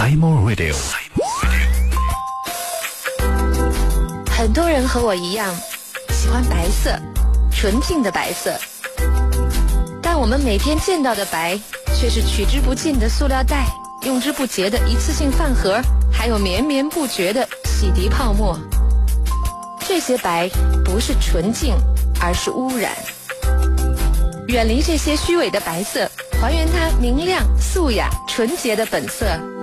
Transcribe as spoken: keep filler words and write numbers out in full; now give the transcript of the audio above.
Simon Radio。 很多人和我一样喜欢白色，纯净的白色，但我们每天见到的白却是取之不尽的塑料袋，用之不竭的一次性饭盒，还有绵绵不绝的洗涤泡沫。这些白不是纯净，而是污染。远离这些虚伪的白色，还原它明亮、素雅、纯洁的本色。